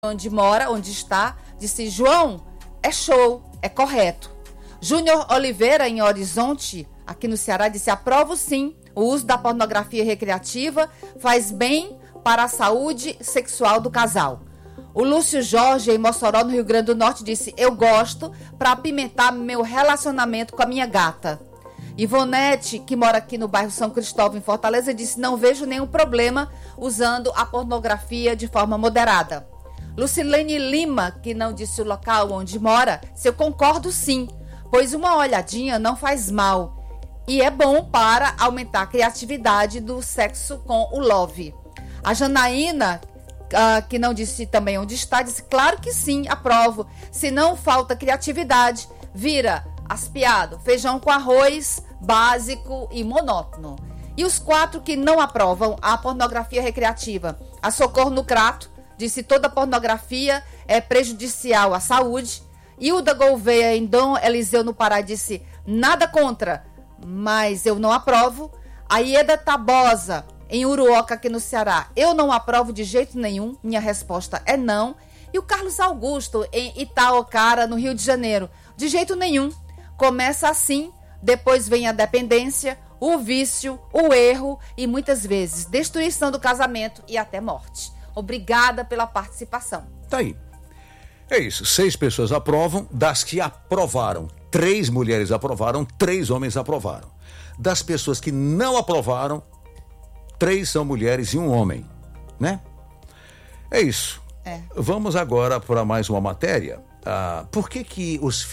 onde mora, onde está, disse: João, é show, é correto. Júnior Oliveira, em Horizonte, aqui no Ceará, disse: aprovo sim, o uso da pornografia recreativa faz bem para a saúde sexual do casal. O Lúcio Jorge, em Mossoró, no Rio Grande do Norte, disse: eu gosto para apimentar meu relacionamento com a minha gata. Ivonete, que mora aqui no bairro São Cristóvão, em Fortaleza, disse: não vejo nenhum problema usando a pornografia de forma moderada. Lucilene Lima, que não disse o local onde mora, se eu concordo sim, pois uma olhadinha não faz mal e é bom para aumentar a criatividade do sexo com o love. A Janaína, que não disse também onde está, disse: claro que sim, aprovo. Se não falta criatividade, vira aspiado, feijão com arroz, básico e monótono. E os 4 que não aprovam a pornografia recreativa: a Socorro no Crato, disse: toda pornografia é prejudicial à saúde. Hilda Gouveia, em Dom Eliseu, no Pará, disse: nada contra, mas eu não aprovo. A Ieda Tabosa, em Uruoca, aqui no Ceará: eu não aprovo de jeito nenhum, minha resposta é não. E o Carlos Augusto, em Itaocara, no Rio de Janeiro: de jeito nenhum, começa assim, depois vem a dependência, o vício, o erro e muitas vezes destruição do casamento e até morte. Obrigada pela participação. Tá aí. É isso, 6 pessoas aprovam. Das que aprovaram, 3 mulheres aprovaram, 3 homens aprovaram. Das pessoas que não aprovaram, 3 são mulheres e 1 homem, né? É isso. Vamos agora para mais uma matéria. Por que os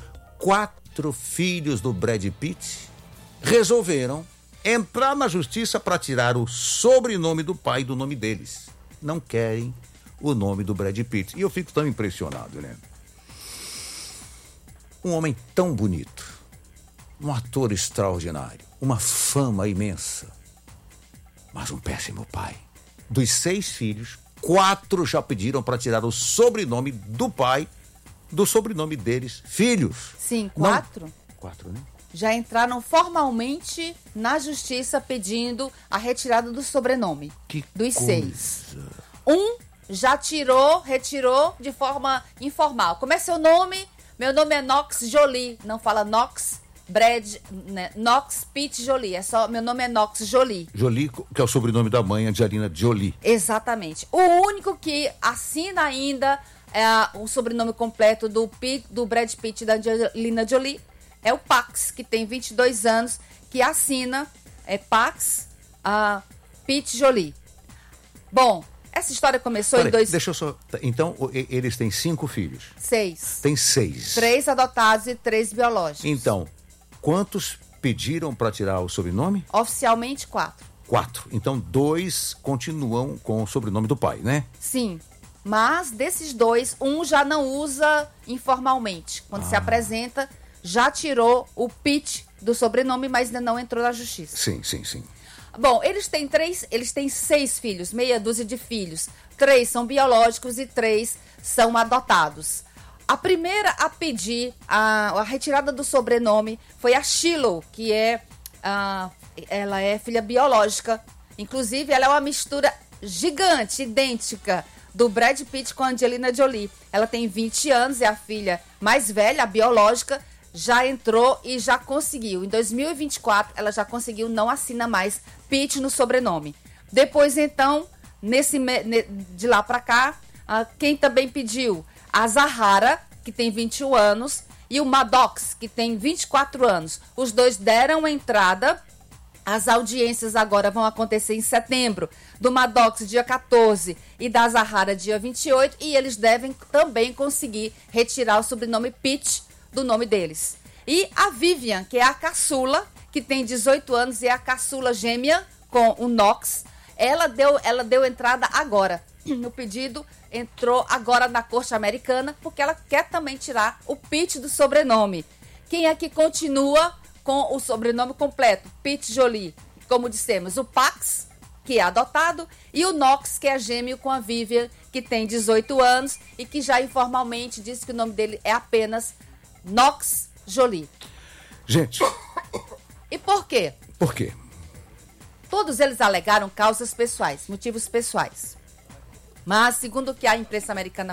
4 filhos do Brad Pitt resolveram entrar na justiça para tirar o sobrenome do pai do nome deles? Não querem o nome do Brad Pitt. E eu fico tão impressionado, né? Um homem tão bonito, um ator extraordinário, uma fama imensa, mas um péssimo pai. Dos 6 filhos, 4 já pediram para tirar o sobrenome do pai do sobrenome deles, filhos. Sim, 4? 4, né? Já entraram formalmente na justiça pedindo a retirada do sobrenome dos 6. Um já retirou de forma informal. Como é seu nome? Meu nome é Knox Jolie. Não fala Knox né? Knox Pitt Jolie. É só, meu nome é Knox Jolie. Jolie, que é o sobrenome da mãe, Angelina Jolie. Exatamente. O único que assina ainda o sobrenome completo do Brad Pitt e da Angelina Jolie é o Pax, que tem 22 anos, que assina Pax Pitt Jolie. Bom, essa história começou em Deixa eu só... Então, eles têm 5 filhos? 6. Tem 6. 3 adotados e 3 biológicos. Então, quantos pediram para tirar o sobrenome? Oficialmente 4. 4. Então, 2 continuam com o sobrenome do pai, né? Sim. Mas desses 2, um já não usa informalmente. Quando se apresenta, já tirou o Pitt do sobrenome, mas ainda não entrou na justiça. Sim. Bom, eles têm 6 filhos, meia dúzia de filhos. 3 são biológicos e 3 são adotados. A primeira a pedir a retirada do sobrenome foi a Shiloh, que ela é filha biológica. Inclusive, ela é uma mistura gigante, idêntica, do Brad Pitt com a Angelina Jolie. Ela tem 20 anos, é a filha mais velha, a biológica, já entrou e já conseguiu. Em 2024, ela já conseguiu, não assina mais Pitt no sobrenome. Depois, então, de lá para cá, quem também pediu? A Zahara, que tem 21 anos, e o Maddox, que tem 24 anos. Os 2 deram entrada. As audiências agora vão acontecer em setembro, do Maddox dia 14 e da Zahara dia 28, e eles devem também conseguir retirar o sobrenome Pitt do nome deles. E a Vivian, que é a caçula, que tem 18 anos e é a caçula gêmea com o Knox, ela deu entrada agora. No pedido, entrou agora na corte americana, porque ela quer também tirar o Pitt do sobrenome. Quem é que continua com o sobrenome completo? Pitt Jolie. Como dissemos, o Pax, que é adotado, e o Knox, que é gêmeo com a Vivian, que tem 18 anos e que já informalmente disse que o nome dele é apenas Knox Jolie. Gente. E por quê? Por quê? Todos eles alegaram causas pessoais, motivos pessoais. Mas, segundo o que a imprensa americana